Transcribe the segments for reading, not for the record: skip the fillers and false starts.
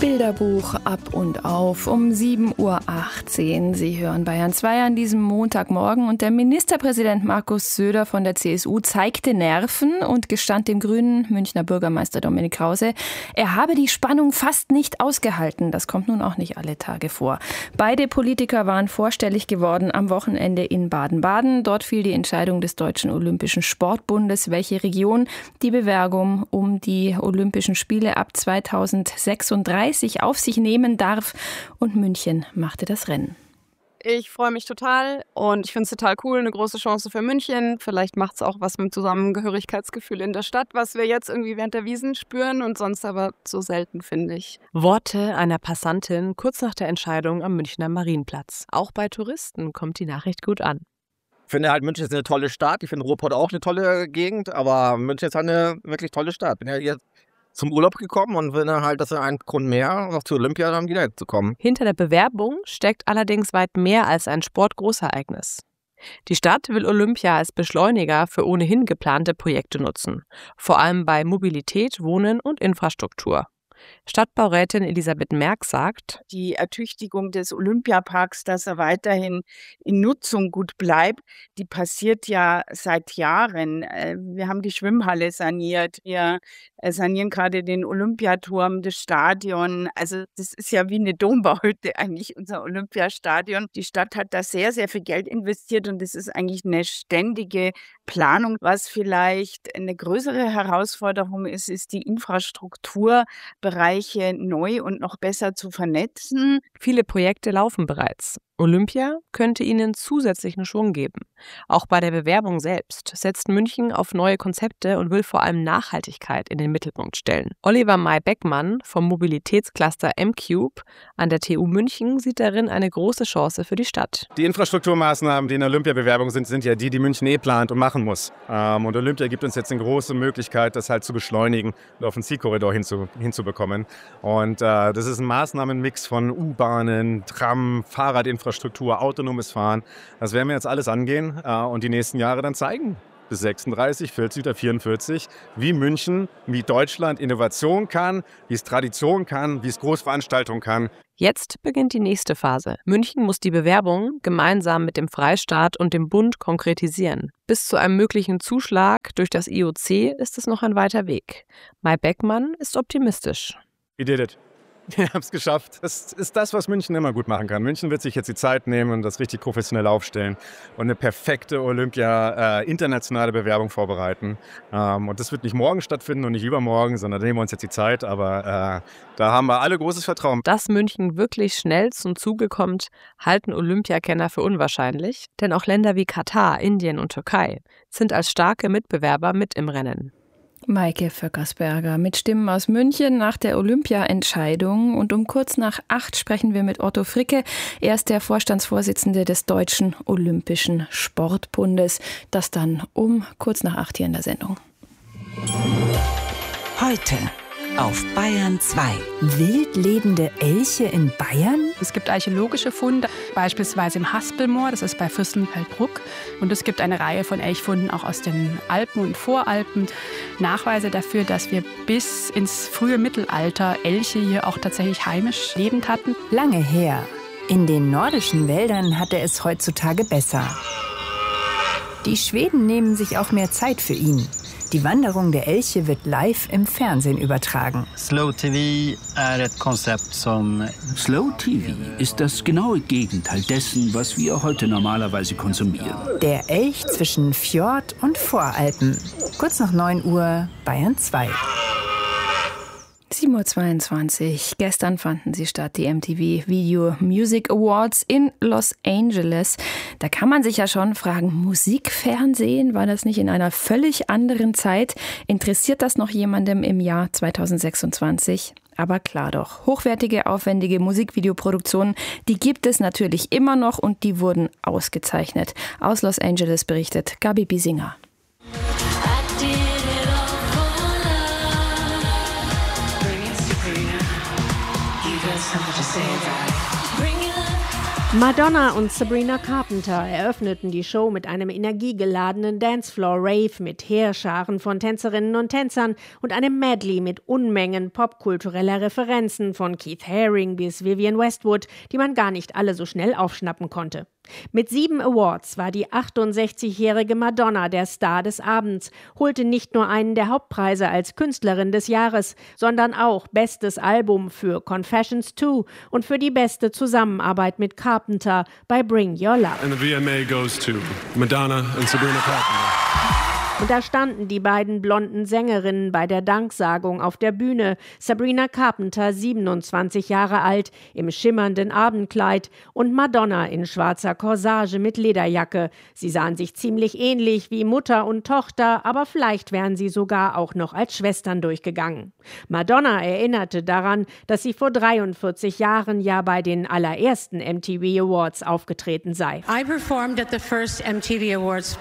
Bilderbuch ab und auf um 7:18 Uhr. Sie hören Bayern 2 an diesem Montagmorgen und der Ministerpräsident Markus Söder von der CSU zeigte Nerven und gestand dem grünen Münchner Bürgermeister Dominik Krause, er habe die Spannung fast nicht ausgehalten. Das kommt nun auch nicht alle Tage vor. Beide Politiker waren vorstellig geworden am Wochenende in Baden-Baden. Dort fiel die Entscheidung des Deutschen Olympischen Sportbundes, welche Region die Bewerbung um die Olympischen Spiele ab 2036 auf sich nehmen darf. Und München machte das Rennen. Ich freue mich total und ich finde es total cool, eine große Chance für München. Vielleicht macht es auch was mit dem Zusammengehörigkeitsgefühl in der Stadt, was wir jetzt irgendwie während der Wiesn spüren und sonst aber so selten, finde ich. Worte einer Passantin kurz nach der Entscheidung am Münchner Marienplatz. Auch bei Touristen kommt die Nachricht gut an. Ich finde halt, München ist eine tolle Stadt. Ich finde Ruhrpott auch eine tolle Gegend, aber München ist halt eine wirklich tolle Stadt. Bin ja hier zum Urlaub gekommen und finde halt, das ist ein Grund mehr, noch zur Olympia dann wieder zu kommen. Hinter der Bewerbung steckt allerdings weit mehr als ein Sportgroßereignis. Die Stadt will Olympia als Beschleuniger für ohnehin geplante Projekte nutzen, vor allem bei Mobilität, Wohnen und Infrastruktur. Stadtbaurätin Elisabeth Merck sagt, die Ertüchtigung des Olympiaparks, dass er weiterhin in Nutzung gut bleibt, die passiert ja seit Jahren. Wir haben die Schwimmhalle saniert, wir sanieren gerade den Olympiaturm, das Stadion. Also das ist ja wie eine Dombaute eigentlich, unser Olympiastadion. Die Stadt hat da sehr, sehr viel Geld investiert und das ist eigentlich eine ständige Planung. Was vielleicht eine größere Herausforderung ist, ist die Infrastrukturbereiche neu und noch besser zu vernetzen. Viele Projekte laufen bereits. Olympia könnte ihnen zusätzlichen Schwung geben. Auch bei der Bewerbung selbst setzt München auf neue Konzepte und will vor allem Nachhaltigkeit in den Mittelpunkt stellen. Oliver May-Beckmann vom Mobilitätscluster M-Cube an der TU München sieht darin eine große Chance für die Stadt. Die Infrastrukturmaßnahmen, die in der Olympiabewerbung sind ja die München plant und machen muss. Und Olympia gibt uns jetzt eine große Möglichkeit, das halt zu beschleunigen und auf den Zielkorridor hinzubekommen. Und das ist ein Maßnahmenmix von U-Bahnen, Tram, Fahrradinfrastruktur, autonomes Fahren. Das werden wir jetzt alles angehen und die nächsten Jahre dann zeigen. Bis 36, 40 oder 44, wie München, wie Deutschland Innovation kann, wie es Tradition kann, wie es Großveranstaltung kann. Jetzt beginnt die nächste Phase. München muss die Bewerbung gemeinsam mit dem Freistaat und dem Bund konkretisieren. Bis zu einem möglichen Zuschlag durch das IOC ist es noch ein weiter Weg. May-Beckmann ist optimistisch. We did it. Wir haben es geschafft. Das ist das, was München immer gut machen kann. München wird sich jetzt die Zeit nehmen und das richtig professionell aufstellen und eine perfekte internationale Bewerbung vorbereiten. Und das wird nicht morgen stattfinden und nicht übermorgen, sondern da nehmen wir uns jetzt die Zeit. Aber da haben wir alle großes Vertrauen. Dass München wirklich schnell zum Zuge kommt, halten Olympiakenner für unwahrscheinlich. Denn auch Länder wie Katar, Indien und Türkei sind als starke Mitbewerber mit im Rennen. Maike Vöckersberger mit Stimmen aus München nach der Olympia-Entscheidung. Und um kurz nach 8 sprechen wir mit Otto Fricke. Er ist der Vorstandsvorsitzende des Deutschen Olympischen Sportbundes. Das dann um kurz nach 8 hier in der Sendung. Heute auf Bayern 2. Wildlebende Elche in Bayern? Es gibt archäologische Funde, beispielsweise im Haspelmoor, das ist bei Fürstenfeldbruck. Und es gibt eine Reihe von Elchfunden auch aus den Alpen und Voralpen. Nachweise dafür, dass wir bis ins frühe Mittelalter Elche hier auch tatsächlich heimisch lebend hatten. Lange her. In den nordischen Wäldern hat er es heutzutage besser. Die Schweden nehmen sich auch mehr Zeit für ihn. Die Wanderung der Elche wird live im Fernsehen übertragen. Slow TV ist das genaue Gegenteil dessen, was wir heute normalerweise konsumieren. Der Elch zwischen Fjord und Voralpen. Kurz nach 9 Uhr, Bayern 2. 7:22 Uhr. Gestern fanden sie statt, die MTV Video Music Awards in Los Angeles. Da kann man sich ja schon fragen, Musikfernsehen, war das nicht in einer völlig anderen Zeit? Interessiert das noch jemandem im Jahr 2026? Aber klar doch, hochwertige, aufwendige Musikvideoproduktionen, die gibt es natürlich immer noch und die wurden ausgezeichnet. Aus Los Angeles berichtet Gabi Biesinger. Madonna und Sabrina Carpenter eröffneten die Show mit einem energiegeladenen Dancefloor-Rave mit Heerscharen von Tänzerinnen und Tänzern und einem Medley mit Unmengen popkultureller Referenzen von Keith Haring bis Vivienne Westwood, die man gar nicht alle so schnell aufschnappen konnte. Mit 7 Awards war die 68-jährige Madonna der Star des Abends, holte nicht nur einen der Hauptpreise als Künstlerin des Jahres, sondern auch Bestes Album für Confessions 2 und für die beste Zusammenarbeit mit Carpenter bei Bring Your Love. And the VMA goes to Madonna and Sabrina Carpenter. Und da standen die beiden blonden Sängerinnen bei der Danksagung auf der Bühne. Sabrina Carpenter, 27 Jahre alt, im schimmernden Abendkleid und Madonna in schwarzer Corsage mit Lederjacke. Sie sahen sich ziemlich ähnlich wie Mutter und Tochter, aber vielleicht wären sie sogar auch noch als Schwestern durchgegangen. Madonna erinnerte daran, dass sie vor 43 Jahren ja bei den allerersten MTV Awards aufgetreten sei. I performed at the first MTV Awards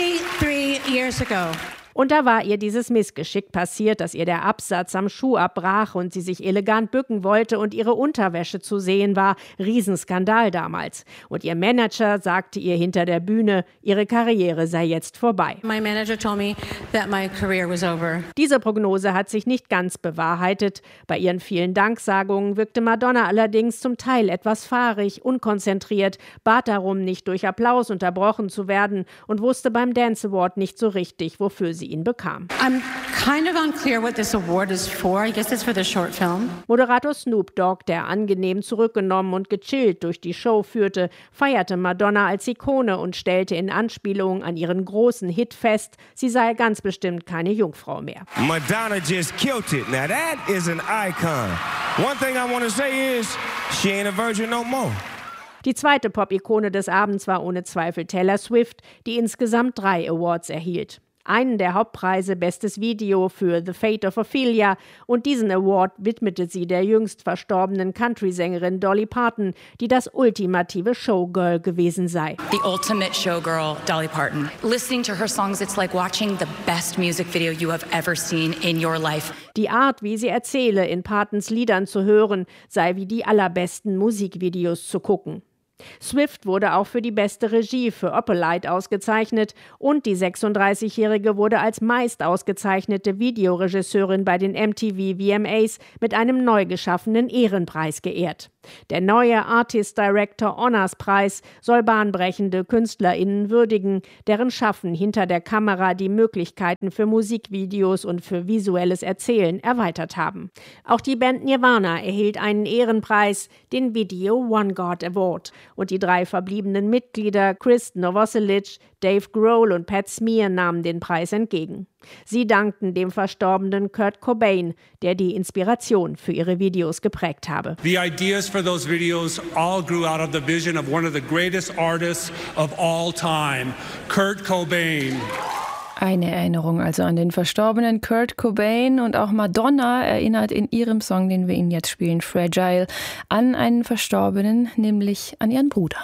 43 years ago. Und da war ihr dieses Missgeschick passiert, dass ihr der Absatz am Schuh abbrach und sie sich elegant bücken wollte und ihre Unterwäsche zu sehen war. Riesenskandal damals. Und ihr Manager sagte ihr hinter der Bühne, ihre Karriere sei jetzt vorbei. My manager told me that my career was over. Diese Prognose hat sich nicht ganz bewahrheitet. Bei ihren vielen Danksagungen wirkte Madonna allerdings zum Teil etwas fahrig, unkonzentriert, bat darum, nicht durch Applaus unterbrochen zu werden und wusste beim Dance Award nicht so richtig, wofür sie ihn bekam. I'm kind of unclear what this award is for. I guess it's for the short film. Moderator Snoop Dogg, der angenehm zurückgenommen und gechillt durch die Show führte, feierte Madonna als Ikone und stellte in Anspielung an ihren großen Hit fest, sie sei ganz bestimmt keine Jungfrau mehr. Madonna just killed it. Now that is an icon. One thing I want to say is, she ain't a virgin no more. Die zweite Pop-Ikone des Abends war ohne Zweifel Taylor Swift, die insgesamt 3 Awards erhielt. Einen der Hauptpreise Bestes Video für The Fate of Ophelia und diesen Award widmete sie der jüngst verstorbenen Country-Sängerin Dolly Parton, die das ultimative Showgirl gewesen sei. The ultimate showgirl, Dolly Parton. Listening to her songs, it's like watching the best music video you have ever seen in your life. Die Art, wie sie erzähle, in Partons Liedern zu hören, sei wie die allerbesten Musikvideos zu gucken. Swift wurde auch für die beste Regie für Opalite ausgezeichnet und die 36-Jährige wurde als meist ausgezeichnete Videoregisseurin bei den MTV VMAs mit einem neu geschaffenen Ehrenpreis geehrt. Der neue Artist Director Honors Preis soll bahnbrechende KünstlerInnen würdigen, deren Schaffen hinter der Kamera die Möglichkeiten für Musikvideos und für visuelles Erzählen erweitert haben. Auch die Band Nirvana erhielt einen Ehrenpreis, den Video One God Award. Und die 3 verbliebenen Mitglieder Chris Novoselic, Dave Grohl und Pat Smear nahmen den Preis entgegen. Sie dankten dem verstorbenen Kurt Cobain, der die Inspiration für ihre Videos geprägt habe. The ideas for those videos all grew out of the vision of one of the greatest artists of all time, Kurt Cobain. Eine Erinnerung also an den verstorbenen Kurt Cobain und auch Madonna erinnert in ihrem Song, den wir Ihnen jetzt spielen, Fragile, an einen Verstorbenen, nämlich an ihren Bruder.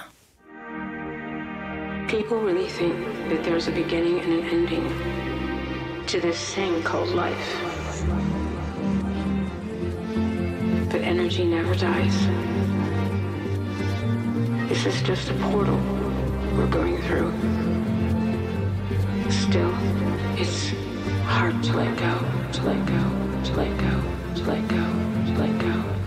People really think that there's a beginning and an ending to this thing called life. But energy never dies. This is just a portal we're going through. Still, it's hard to let go, to let go, to let go, to let go, to let go.